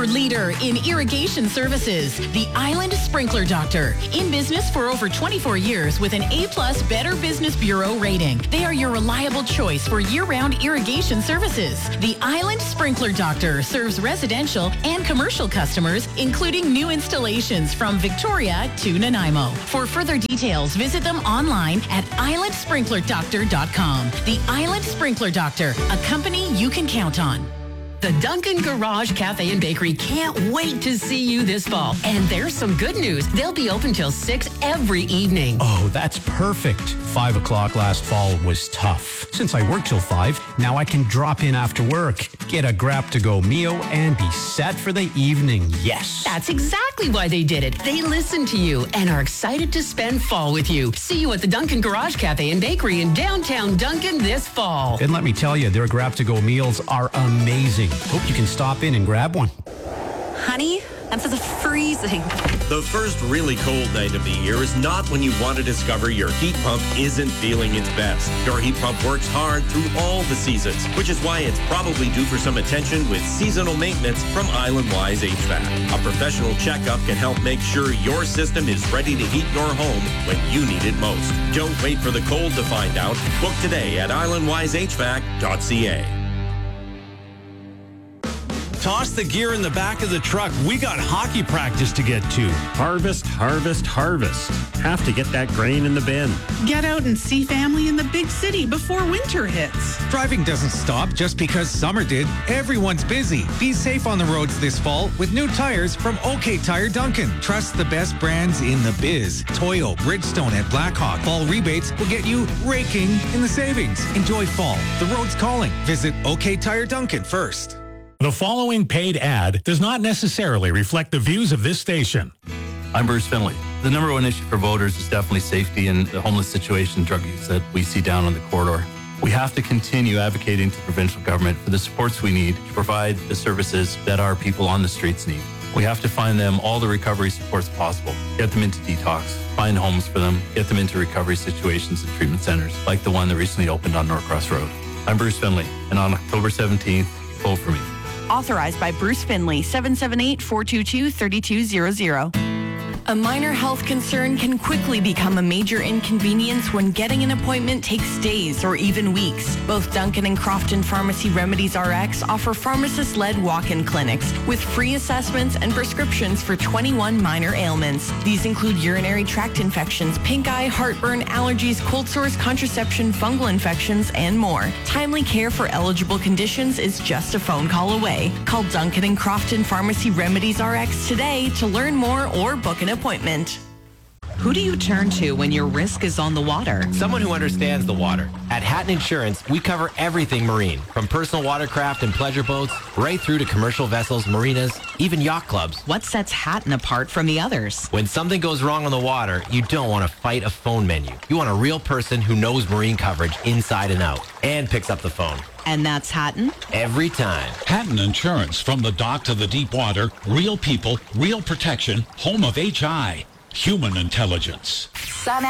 your leader in irrigation services, the Island Sprinkler Doctor. In business for over 24 years with an A+ Better Business Bureau rating. They are your reliable choice for year-round irrigation services. The Island Sprinkler Doctor serves residential and commercial customers, including new installations from Victoria to Nanaimo. For further details, visit them online at islandsprinklerdoctor.com. The Island Sprinkler Doctor, a company you can count on. The Duncan Garage Cafe and Bakery can't wait to see you this fall. And there's some good news. They'll be open till 6 every evening. Oh, that's perfect. 5 o'clock last fall was tough. Since I work till 5, now I can drop in after work, get a grab-to-go meal, and be set for the evening. Yes. That's exactly why they did it. They listened to you and are excited to spend fall with you. See you at the Duncan Garage Cafe and Bakery in downtown Duncan this fall. And let me tell you, their grab-to-go meals are amazing. Hope you can stop in and grab one. Honey, I'm so freezing. The first really cold night of the year is not when you want to discover your heat pump isn't feeling its best. Your heat pump works hard through all the seasons, which is why it's probably due for some attention with seasonal maintenance from Island Wise HVAC. A professional checkup can help make sure your system is ready to heat your home when you need it most. Don't wait for the cold to find out. Book today at islandwisehvac.ca. Toss the gear in the back of the truck. We got hockey practice to get to. Harvest, harvest, harvest. Have to get that grain in the bin. Get out and see family in the big city before winter hits. Driving doesn't stop just because summer did. Everyone's busy. Be safe on the roads this fall with new tires from OK Tire Duncan. Trust the best brands in the biz. Toyo, Bridgestone, and Blackhawk. Fall rebates will get you raking in the savings. Enjoy fall. The road's calling. Visit OK Tire Duncan first. The following paid ad does not necessarily reflect the views of this station. I'm Bruce Finley. The number one issue for voters is definitely safety and the homeless situation, drug use that we see down on the corridor. We have to continue advocating to the provincial government for the supports we need to provide the services that our people on the streets need. We have to find them all the recovery supports possible, get them into detox, find homes for them, get them into recovery situations and treatment centers like the one that recently opened on Norcross Road. I'm Bruce Finley, and on October 17th, vote for me. Authorized by Bruce Finley, 778-422-3200. A minor health concern can quickly become a major inconvenience when getting an appointment takes days or even weeks. Both Duncan and Crofton Pharmacy Remedies RX offer pharmacist-led walk-in clinics with free assessments and prescriptions for 21 minor ailments. These include urinary tract infections, pink eye, heartburn, allergies, cold sores, contraception, fungal infections, and more. Timely care for eligible conditions is just a phone call away. Call Duncan and Crofton Pharmacy Remedies RX today to learn more or book an appointment. Who do you turn to when your risk is on the water? Someone who understands the water. At Hatton Insurance, we cover everything marine, from personal watercraft and pleasure boats, right through to commercial vessels, marinas, even yacht clubs. What sets Hatton apart from the others? When something goes wrong on the water, you don't want to fight a phone menu. You want a real person who knows marine coverage inside and out and picks up the phone. And that's Hatton? Every time. Hatton Insurance, from the dock to the deep water, real people, real protection, home of HI, human intelligence. Sun